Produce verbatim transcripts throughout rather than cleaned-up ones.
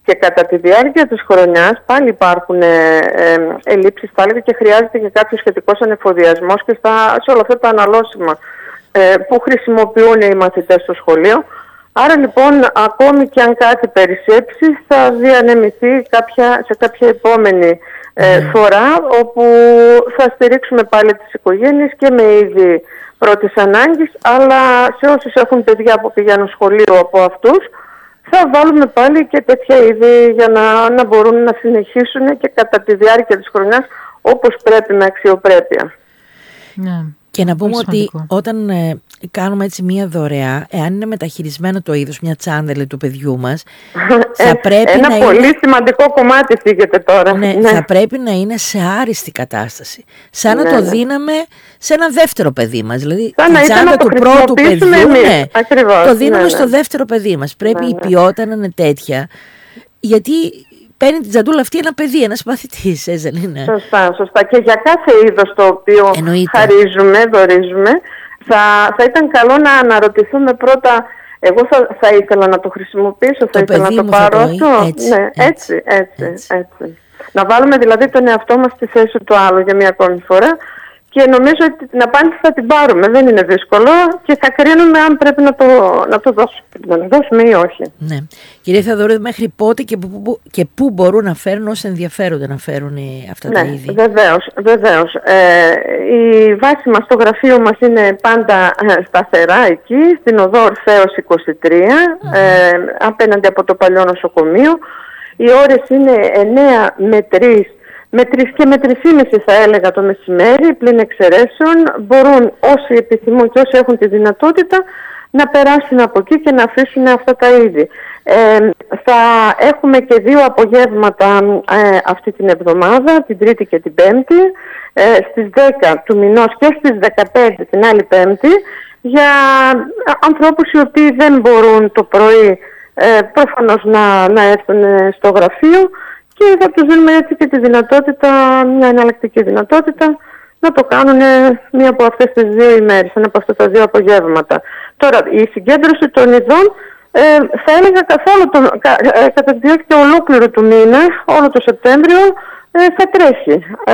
Και κατά τη διάρκεια της χρονιάς πάλι υπάρχουν ε, ε, ελλείψεις, θα έλεγα, και χρειάζεται και κάποιος σχετικός ανεφοδιασμός και στα, σε όλα αυτά τα αναλώσιμα ε, που χρησιμοποιούν οι μαθητές στο σχολείο. Άρα λοιπόν, ακόμη και αν κάτι περισσέψει, θα διανεμηθεί κάποια, σε κάποια επόμενη ε, mm. φορά, όπου θα στηρίξουμε πάλι τις οικογένειες και με είδη πρώτης ανάγκης, αλλά σε όσους έχουν παιδιά που πηγαίνουν σχολείο από αυτούς, θα βάλουμε πάλι και τέτοια είδη για να, να μπορούν να συνεχίσουν και κατά τη διάρκεια της χρονιάς όπως πρέπει, με αξιοπρέπεια. Ναι. Και να πούμε ότι όταν ε, κάνουμε έτσι μία δωρεά, εάν είναι μεταχειρισμένο το είδος, μια τσάντελε του παιδιού μας, θα πρέπει Ένα να πολύ είναι... σημαντικό κομμάτι φύγεται τώρα. Ναι, ναι. Θα πρέπει να είναι σε άριστη κατάσταση. Σαν ναι, να το ναι. δίναμε σε ένα δεύτερο παιδί μας. Δηλαδή, σαν η τσάντα του πρώτου παιδιού, ναι, Ακριβώς, το δίνουμε ναι, ναι. στο δεύτερο παιδί μας. Πρέπει ναι, ναι. η ποιότητα να είναι τέτοια, γιατί... παίρνει την τζαντούλα αυτή ένα παιδί, ένας μαθητής, έτσι δεν είναι? Σωστά, σωστά. Και για κάθε είδος το οποίο Εννοείται. χαρίζουμε, δωρίζουμε, θα, θα ήταν καλό να αναρωτηθούμε πρώτα. Εγώ θα, θα ήθελα να το χρησιμοποιήσω, το θα ήθελα να το πάρω αυτό. Έτσι, ναι, έτσι, έτσι, έτσι. έτσι. Να βάλουμε δηλαδή τον εαυτό μας στη θέση του άλλου για μια ακόμη φορά. Και νομίζω ότι την απάντηση θα την πάρουμε. Δεν είναι δύσκολο και θα κρίνουμε αν πρέπει να το, να το δώσουμε, να το δώσουμε ή όχι. Ναι. Κυρία Θεοδωρίδου, μέχρι πότε και πού, και πού μπορούν να φέρουν όσοι ενδιαφέρονται να φέρουν αυτά ναι, τα είδη? Βεβαίως, βεβαίως. Ε, η βάση μας στο γραφείο μας είναι πάντα ε, σταθερά εκεί, στην οδό Ορφέως είκοσι τρία, mm-hmm. ε, απέναντι από το παλιό νοσοκομείο. Οι ώρες είναι εννέα με τρεις. Με τρεις και με τρεις και μισή θα έλεγα το μεσημέρι, πλην εξαιρέσεων, μπορούν όσοι επιθυμούν και όσοι έχουν τη δυνατότητα να περάσουν από εκεί και να αφήσουν αυτά τα είδη. Ε, θα έχουμε και δύο απογεύματα ε, αυτή την εβδομάδα, την Τρίτη και την Πέμπτη, ε, στις δέκα του μηνός και στις δεκαπέντε την άλλη Πέμπτη, για ανθρώπους οι οποίοι δεν μπορούν το πρωί ε, προφανώς να, να έρθουν στο γραφείο, και θα τους δίνουμε έτσι και τη δυνατότητα, μια εναλλακτική δυνατότητα, να το κάνουν μία από αυτές τις δύο ημέρες, ένα από αυτά τα δύο απογεύματα. Τώρα, η συγκέντρωση των ειδών ε, θα έλεγα καθόλου το, κα, ε, κατά τη διάρκεια ολόκληρου του μήνα, όλο το Σεπτέμβριο, ε, θα τρέχει. Ε,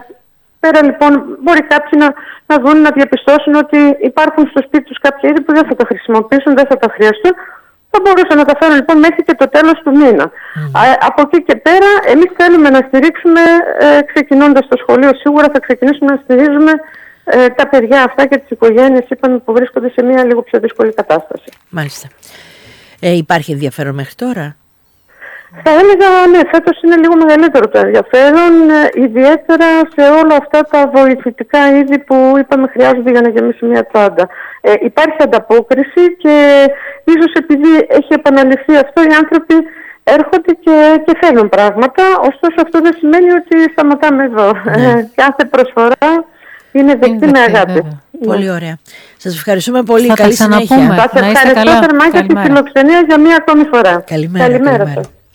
πέρα λοιπόν, μπορεί κάποιοι να, να δουν, να διαπιστώσουν ότι υπάρχουν στο σπίτι τους κάποια είδη που δεν θα τα χρησιμοποιήσουν, δεν θα τα χρειαστούν. Θα μπορούσαν να τα φέρουν λοιπόν μέχρι και το τέλος του μήνα. Mm. Α, από εκεί και πέρα, εμείς θέλουμε να στηρίξουμε, ε, ξεκινώντας το σχολείο, σίγουρα θα ξεκινήσουμε να στηρίζουμε ε, τα παιδιά αυτά και τις οικογένειες, είπαμε, που βρίσκονται σε μια λίγο πιο δύσκολη κατάσταση. Μάλιστα. Ε, υπάρχει ενδιαφέρον μέχρι τώρα? Θα έλεγα, ναι, φέτος είναι λίγο μεγαλύτερο το ενδιαφέρον, ε, ιδιαίτερα σε όλα αυτά τα βοηθητικά είδη που είπαμε χρειάζονται για να γεμίσει μια τσάντα. Ε, υπάρχει ανταπόκριση και ίσως επειδή έχει επαναληφθεί αυτό, οι άνθρωποι έρχονται και, και φέρνουν πράγματα, ωστόσο αυτό δεν σημαίνει ότι σταματάμε εδώ. Ναι. Ε, κάθε προσφορά είναι δεκτή με αγάπη. Ναι. Πολύ ωραία. Σας ευχαριστούμε πολύ. Θα Καλή συνέχεια. Σας ευχαριστώ θερμά για τη φιλοξενία για μία ακόμη φορά. Καλημέρα. Καλημέρα, καλημέρα. σας.